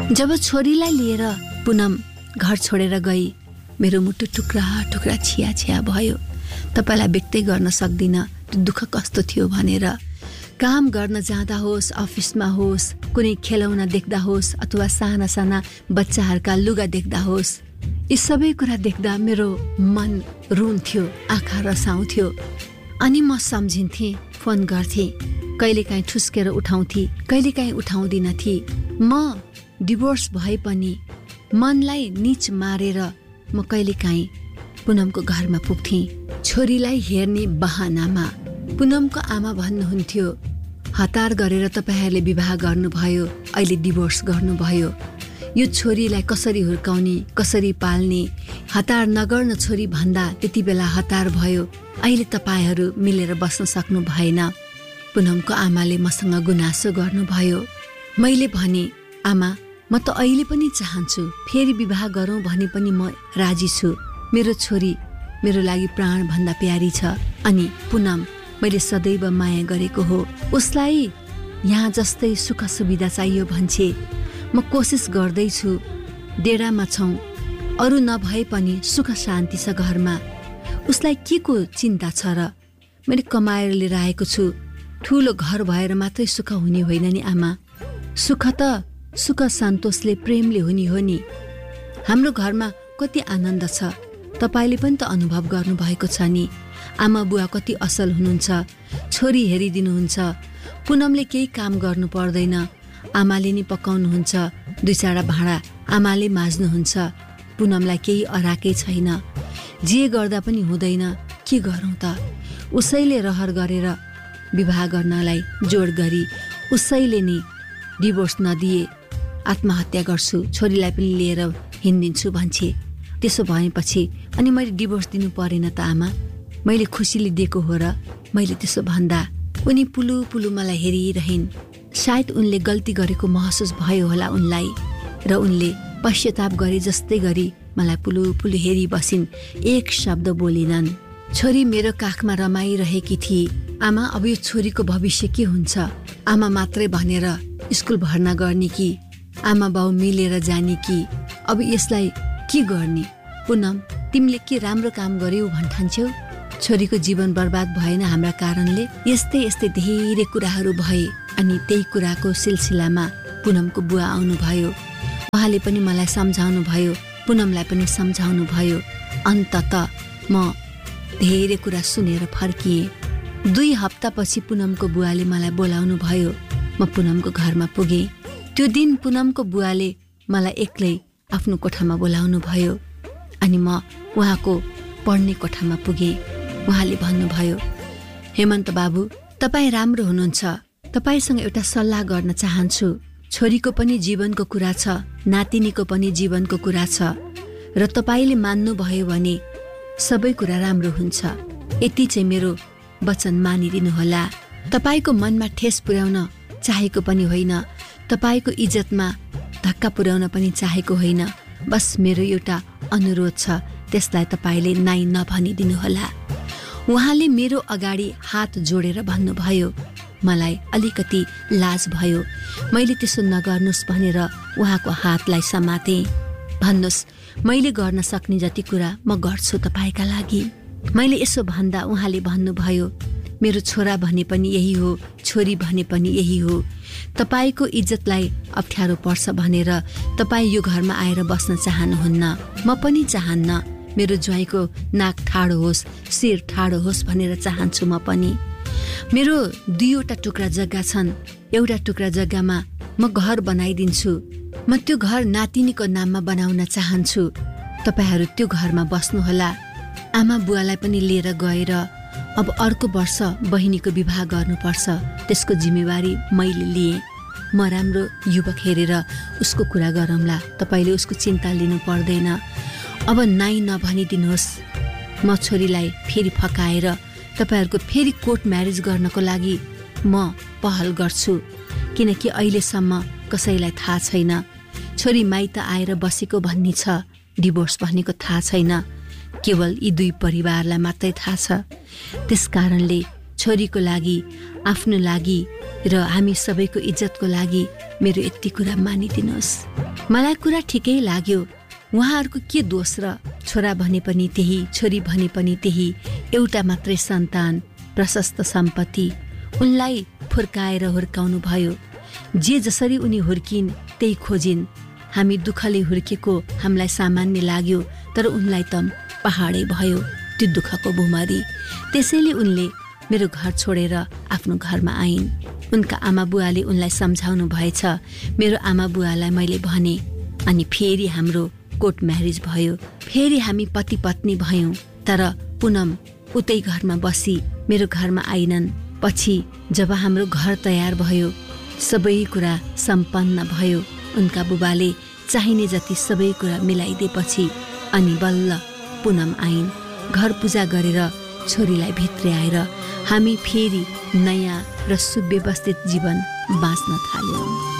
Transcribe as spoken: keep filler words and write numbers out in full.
जब छोरीलाई लिएर पुनम घर छोडेर गई, मेरो मुटु टुक्रा टुक्रा छिया छिया भयो। तपाईलाई व्यक्तै गर्न सक्दिन त्यो दुःख कस्तो थियो भनेर। काम गर्न जाँदा होस्, अफिसमा होस्, कुनै खेलौना देख्दा होस् अथवा साना साना बच्चाहरूका लुगा देख्दा होस्, यी सबै कुरा देख्दा मेरो मन रुन्थ्यो, आँखा रसाउँथ्यो। अनि म सम्झिन्थेँ, फोन गर्थेँ, कहिलेकाहीँ ठुस्केर उठाउँथे, कहिलेकाहीँ उठाउँदिन थिए। म डिभोर्स भए पनि मनलाई निच मारेर म कहिलेकाहीँ पुनमको घरमा पुग्थेँ, छोरीलाई हेर्ने बहानामा। पुनमको आमा भन्नुहुन्थ्यो, हतार गरेर तपाईहरूले विवाह गर्नुभयो, अहिले डिभोर्स गर्नुभयो, यो छोरीलाई कसरी हुर्काउने, कसरी पाल्ने, हतार नगर्न छोरी भन्दा त्यति बेला हतार भयो, अहिले तपाईहरू मिलेर बस्न सक्नु भएन। पुनमको आमाले मसँग गुनासो गर्नुभयो। मैले भने, आमा म त अहिले पनि चाहन्छु, फेरि विवाह गरौँ भने पनि म राजी छु। मेरो छोरी मेरो लागि प्राण भन्दा प्यारी छ। अनि पुनम मैले सदैव माया गरेको हो। उसलाई यहाँ जस्तै सुख सुविधा चाहियो भन्छे। म कोसिस गर्दैछु, डेरामा छौँ, अरू नभए पनि सुख शान्ति छ घरमा। उसलाई के को चिन्ता छ र? मैले कमाएर लिएर आएको छु। ठुलो घर भएर मात्रै सुख हुने होइन नि आमा। सुख त सुख सन्तोषले, प्रेमले हुने हो नि। हाम्रो घरमा कति आनन्द छ, तपाईँले पनि त अनुभव गर्नुभएको छ नि। आमा बुवा कति असल हुनुहुन्छ, छोरी हेरिदिनुहुन्छ। पुनमले केही काम गर्नु पर्दैन, आमाले नि पकाउनुहुन्छ, दुई चारवटा भाँडा आमाले माझ्नुहुन्छ। पुनमलाई केही अराकै छैन, जे गर्दा पनि हुँदैन, के गरौँ त? उसैले रहर गरेर विवाह गर्नलाई जोड गरी उसैले नि डिभोर्स नदिए आत्महत्या गर्छु, छोरीलाई पनि लिएर हिँडिदिन्छु भन्छे। त्यसो भएपछि अनि मैले डिभोर्स दिनु परेन त आमा? मैले खुसीले दिएको हो र? मैले त्यसो भन्दा उनी पुलु पुलु मलाई हेरिरहन्। सायद उनले गल्ती गरेको महसुस भयो होला उनलाई, र उनले पश्चाताप गरे जस्तै गरी मलाई पुलु पुलु हेरी बसिन्, एक शब्द बोलिनन्। छोरी मेरो काखमा रमाइरहेकी थिए। आमा अब यो छोरीको भविष्य के हुन्छ? आमा मात्रै भनेर स्कुल भर्ना गर्ने कि आमा बाउ मिलेर जाने कि अब यसलाई के गर्ने? पुनम तिमीले के राम्रो काम गर्यौ भन्ठान्छौ? छोरीको जीवन बर्बाद भएन हाम्रा कारणले? यस्तै यस्तै धेरै कुराहरू भए। अनि त्यही कुराको सिलसिलामा पुनमको बुवा आउनुभयो। उहाँले पनि मलाई सम्झाउनु भयो, पुनमलाई पनि सम्झाउनु भयो। अन्तत म धेरै कुरा सुनेर फर्किएँ। दुई हप्तापछि पुनमको बुवाले मलाई बोलाउनु भयो। म पुनमको घरमा पुगेँ। त्यो दिन पुनमको बुवाले मलाई एक्लै आफ्नो कोठामा बोलाउनु भयो। अनि म उहाँको पढ्ने कोठामा पुगेँ। उहाँले भन्नुभयो, हेमन्त बाबु तपाईँ राम्रो हुनुहुन्छ, तपाईँसँग एउटा सल्लाह गर्न चाहन्छु। छोरीको पनि जीवनको कुरा छ, नातिनीको पनि जीवनको कुरा छ, र तपाईँले मान्नुभयो भने सबै कुरा राम्रो हुन्छ। यति चाहिँ मेरो वचन मानिदिनुहोला। तपाईँको मनमा ठेस पुर्याउन चाहेको पनि होइन, तपाईँको इज्जतमा धक्का पुर्याउन पनि चाहेको होइन। बस मेरो एउटा अनुरोध छ, त्यसलाई तपाईँले नाइ नभनिदिनुहोला। उहाँले मेरो अगाडि हात जोडेर भन्नुभयो। मलाई अलिकति लाज भयो। मैले त्यसो नगर्नुहोस् भनेर उहाँको हातलाई समातेँ। भन्नुहोस्, मैले गर्न सक्ने जति कुरा म गर्छु तपाईँका लागि। मैले यसो भन्दा उहाँले भन्नुभयो, मेरो छोरा भने पनि यही हो, छोरी भने पनि यही हो। तपाईँको इज्जतलाई अप्ठ्यारो पर्छ भनेर तपाईँ यो घरमा आएर बस्न चाहनुहुन्न। म पनि चाहन्न मेरो ज्वाइँको नाक ठाडो होस्, शिर ठाडो होस् भनेर चाहन्छु म पनि। मेरो दुईवटा टुक्रा जग्गा छन्। एउटा टुक्रा जग्गामा म घर बनाइदिन्छु। म त्यो घर नातिनीको नाममा बनाउन चाहन्छु। तपाईँहरू त्यो घरमा बस्नुहोला। आमा बुवालाई पनि लिएर गएर अब अर्को वर्ष बहिनीको विवाह गर्नुपर्छ, त्यसको जिम्मेवारी मैले लिएँ। म राम्रो युवक हेरेर उसको कुरा गरौँला, तपाईँले उसको चिन्ता लिनु पर्दैन। अब नाइ नभनिदिनुहोस्। म छोरीलाई फेरि फकाएर तपाईँहरूको फेरि कोर्ट म्यारेज गर्नको लागि म पहल गर्छु, किनकि अहिलेसम्म कसैलाई थाहा छैन। छोरी माइत आएर बसेको भन्ने छ, डिभोर्स भनेको थाहा छैन। केवल यी दुई परिवारलाई मात्रै थाहा छ। त्यस कारणले छोरीको लागि, आफ्नो लागि र हामी सबैको इज्जतको लागि मेरो यति कुरा मानिदिनुहोस्। मलाई कुरा ठिकै लाग्यो, उहाँहरूको के दोष र? छोरा भने पनि त्यही, छोरी भने पनि त्यही, एउटा मात्रै सन्तान, प्रशस्त सम्पत्ति। उनलाई फुर्काएर हुर्काउनु भयो। जे जसरी उनी हुर्किन् त्यही खोजिन्। हामी दुःखले हुर्केको हामीलाई सामान्य लाग्यो, तर उनलाई त पहाडै भयो त्यो दुःखको भुमरी। त्यसैले उनले मेरो घर छोडेर आफ्नो घरमा आइन्। उनका आमा बुवाले उनलाई सम्झाउनु भएछ। मेरो आमा बुवालाई मैले भने, अनि फेरि हाम्रो कोर्ट म्यारेज भयो। फेरि हामी पति पत्नी भयौँ। तर पुनम उतै घरमा बसी मेरो घरमा आइनन्। पछि जब हाम्रो घर तयार भयो, सबै कुरा सम्पन्न भयो, उनका बुबाले चाहिने जति सबै कुरा मिलाइदिएपछि अनि बल्ल पुनम आइन्। घर पूजा गरेर छोरीलाई भित्रै आएर हामी फेरि नयाँ र सुव्यवस्थित जीवन बाँच्न थाल्यौँ।